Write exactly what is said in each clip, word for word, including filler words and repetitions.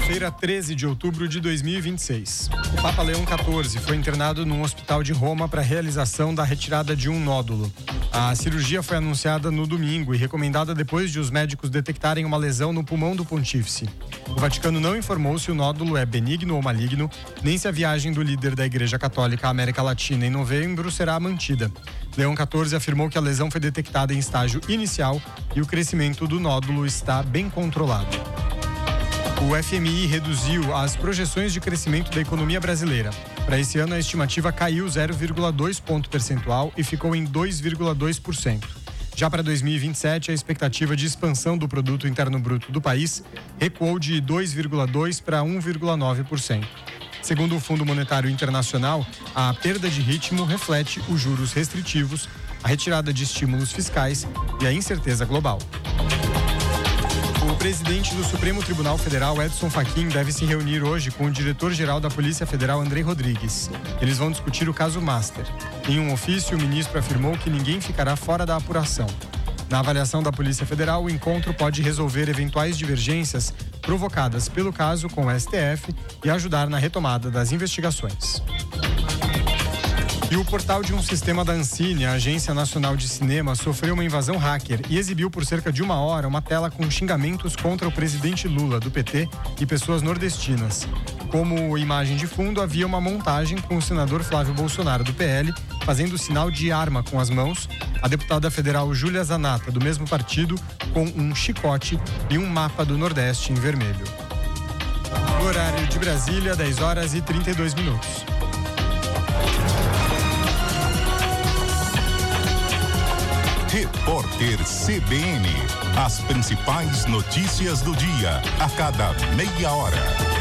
Quinta-feira, treze de outubro de dois mil e vinte e seis. O Papa Leão quatorze foi internado num hospital de Roma para a realização da retirada de um nódulo. A cirurgia foi anunciada no domingo e recomendada depois de os médicos detectarem uma lesão no pulmão do pontífice. O Vaticano não informou se o nódulo é benigno ou maligno, nem se a viagem do líder da Igreja Católica à América Latina em novembro será mantida. Leão quatorze afirmou que a lesão foi detectada em estágio inicial e o crescimento do nódulo está bem controlado. O F M I reduziu as projeções de crescimento da economia brasileira. Para esse ano, a estimativa caiu zero vírgula dois ponto percentual e ficou em dois vírgula dois por cento. Já para dois mil e vinte e sete, a expectativa de expansão do produto interno bruto do país recuou de dois vírgula dois por cento para um vírgula nove por cento. Segundo o Fundo Monetário Internacional, a perda de ritmo reflete os juros restritivos, a retirada de estímulos fiscais e a incerteza global. O presidente do Supremo Tribunal Federal, Edson Fachin, deve se reunir hoje com o diretor-geral da Polícia Federal, Andrei Rodrigues. Eles vão discutir o caso Master. Em um ofício, o ministro afirmou que ninguém ficará fora da apuração. Na avaliação da Polícia Federal, o encontro pode resolver eventuais divergências provocadas pelo caso com o S T F e ajudar na retomada das investigações. E o portal de um sistema da Ancine, a Agência Nacional de Cinema, sofreu uma invasão hacker e exibiu por cerca de uma hora uma tela com xingamentos contra o presidente Lula, do P T, e pessoas nordestinas. Como imagem de fundo, havia uma montagem com o senador Flávio Bolsonaro, do P L, fazendo sinal de arma com as mãos, a deputada federal Júlia Zanata, do mesmo partido, com um chicote e um mapa do Nordeste em vermelho. No horário de Brasília, dez horas e trinta e dois minutos. Repórter C B N. As principais notícias do dia, a cada meia hora.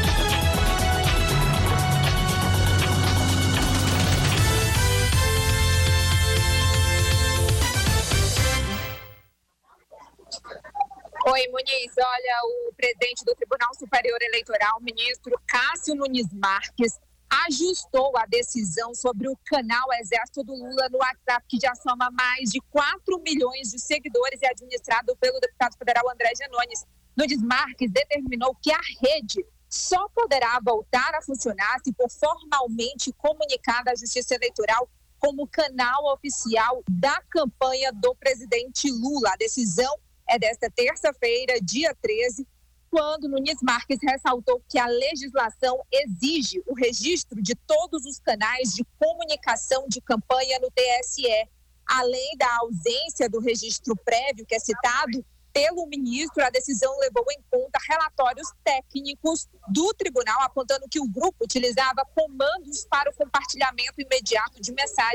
Oi, Muniz. Olha, o presidente do Tribunal Superior Eleitoral, o ministro Cássio Nunes Marques, ajustou a decisão sobre o canal Exército do Lula no WhatsApp, que já soma mais de quatro milhões de seguidores e administrado pelo deputado federal André Janones. Nunes Marques determinou que a rede só poderá voltar a funcionar se for formalmente comunicada à Justiça Eleitoral como canal oficial da campanha do presidente Lula. A decisão é desta terça-feira, dia treze, quando Nunes Marques ressaltou que a legislação exige o registro de todos os canais de comunicação de campanha no T S E. Além da ausência do registro prévio que é citado pelo ministro, a decisão levou em conta relatórios técnicos do tribunal, apontando que o grupo utilizava comandos para o compartilhamento imediato de mensagens